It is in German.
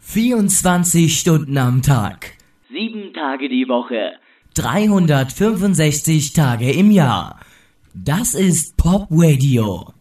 24 Stunden am Tag. 7 Tage die Woche. 365 Tage im Jahr. Das ist Pop Radio.